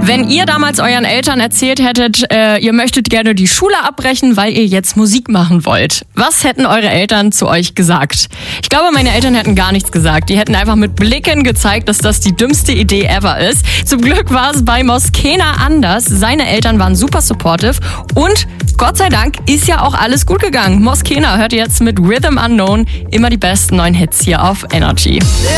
Wenn ihr damals euren Eltern erzählt hättet, ihr möchtet gerne die Schule abbrechen, weil ihr jetzt Musik machen wollt, was hätten eure Eltern zu euch gesagt? Ich glaube, meine Eltern hätten gar nichts gesagt. Die hätten einfach mit Blicken gezeigt, dass das die dümmste Idee ever ist. Zum Glück war es bei Moskena anders. Seine Eltern waren super supportive und Gott sei Dank ist ja auch alles gut gegangen. Moskena hört ihr jetzt mit Rhythm Unknown immer die besten neuen Hits hier auf Energy.